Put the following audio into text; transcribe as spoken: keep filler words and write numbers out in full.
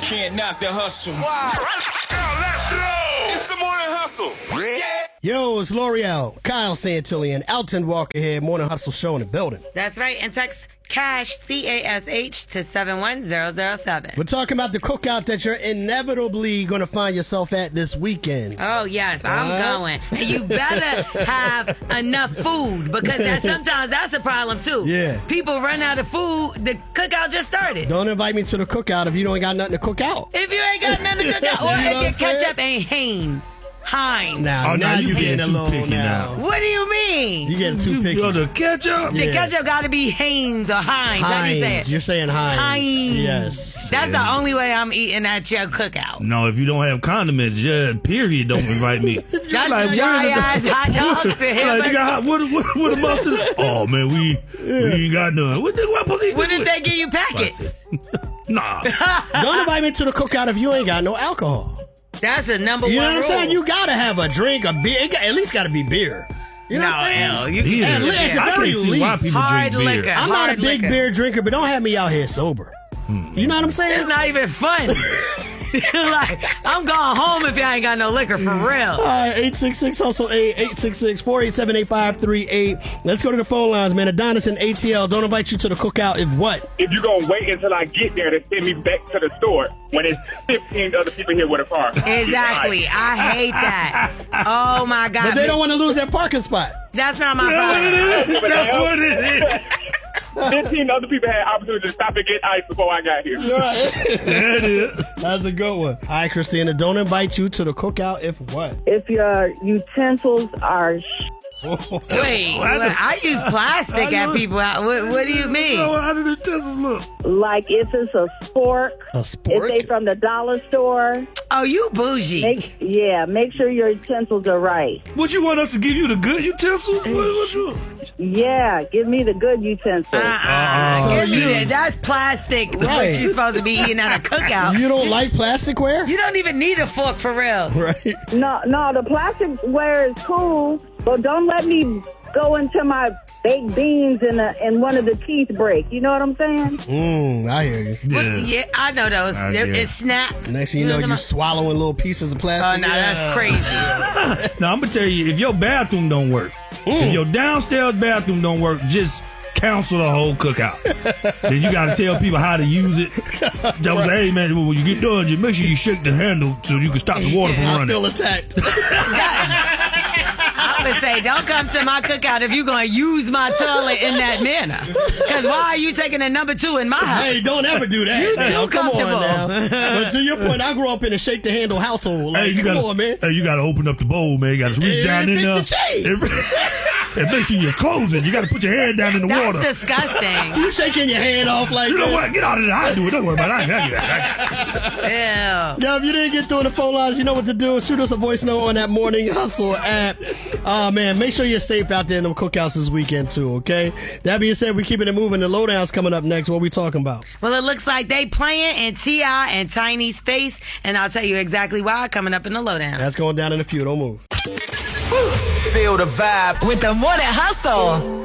can't knock the hustle. Wow. Let's go. It's the Morning Hustle. Yeah. Yo, it's L'Oreal, Kyle Santillan, Alton Walker here, Morning Hustle Show in the building. That's right, and text CASH, C A S H, to seven one zero zero seven. We're talking about the cookout that you're inevitably going to find yourself at this weekend. Oh, yes, I'm Uh-huh. going. And you better have enough food, because that, sometimes that's a problem, too. Yeah. People run out of food. The cookout just started. Don't invite me to the cookout if you don't got nothing to cook out. If you ain't got nothing to cook out, or You know if what your I'm saying? ketchup ain't Heinz. Heinz. Now, Oh, now now you you getting a getting too little picky now. now. What do you mean? You getting too picky. Yo, the ketchup? The Yeah. ketchup got to be Heinz or Heinz. How do you say Heinz. it? You're saying Heinz. Heinz. Yes. That's the only way I'm eating at your cookout. No, if you don't have condiments, yeah, period, don't invite me. That's Like, dry where's the- ass hot dogs and Like, you hamburgers. got hot, what, what, what the mustard? Oh, man, we, we ain't got none. What, the, what, what, What if they give you packets? Nah. Don't invite me to the cookout if you ain't got no alcohol. That's a number You know one what I'm rule. saying? You got to have a drink, a beer. It got, at least got to be beer. You know no, what I'm saying? hell, you Beer. At, li- at the I very can't see why least. people Hard drink beer. liquor. I'm not a Hard big liquor. beer drinker, but don't have me out here sober. You know what I'm saying? It's not even fun. Like, I'm going home if y'all ain't got no liquor for real. All right, eight six six hustle eight, eight six six, four eight seven, eight five three eight. Let's go to the phone lines, man. Adonis and A T L, don't invite you to the cookout if what? If you're going to wait until I get there to send me back to the store when it's fifteen other people here with a car. Exactly. I hate that. Oh, my God. But they don't want to lose their parking spot. That's not my That's what problem. it is. That's what it is. fifteen other people had opportunity to stop and get ice before I got here. There it is. That's a good one. All right, Christina, don't invite you to the cookout if what? If your utensils are sh- Wait, I use plastic at people. What, what do you So mean? how did the utensils look? like if it's a spork, A if spork? they from the dollar store, Oh, you bougie. make yeah, make sure your utensils are right. What, you want us to give you the good utensils? What, what you? Yeah, give me the good utensils. Uh-uh. So Give me you- that. That's plastic. Right. What you supposed to be eating at a cookout. You don't like plasticware? You don't even need a fork for real. Right. No, no, the plasticware is cool, but don't let me go into my baked beans and a, and one of the teeth break. You know what I'm saying? Mmm, I hear you. What- Yeah. yeah, I know those. I They're- get it. It's snap. Next thing you know, what I'm you're talking swallowing little pieces of about? plastic. Oh, no, Yeah. that's crazy. Now, I'm going to tell you, if your bathroom don't work, if your downstairs bathroom don't work, just cancel the whole cookout. Then you got to tell people how to use it. Tell them, hey, man, when you get done, just make sure you shake the handle so you can stop the water from I running. feel attacked. I would say, don't come to my cookout if you're going to use my toilet in that manner. Because why are you taking a number two in my house? Hey, don't ever do that. You Now, too come on comfortable. now. But to your point, I grew up in a shake the handle household. Like, Hey, you come gotta, on, man. Hey, you got to open up the bowl, man. You got to reach Hey, down in fix there. the chain. And, and make sure you're closing. You got to put your hand down in the That's water. disgusting. You shaking your hand off like You know this. what? Get out of there. I do it. Don't worry about it. I got you. I got you. Ew. Yo, if you didn't get through the phone lines, you know what to do. Shoot us a voice note on that Morning Hustle app. Oh, man, make sure you're safe out there in them cookouts this weekend, too, okay? That being said, we're keeping it moving. The lowdown's coming up next. What we talking about? Well, it looks like they playing in T I and Tiny's face, and I'll tell you exactly why coming up in the lowdown. That's going down in a few. Don't move. Feel the vibe With the Morning Hustle.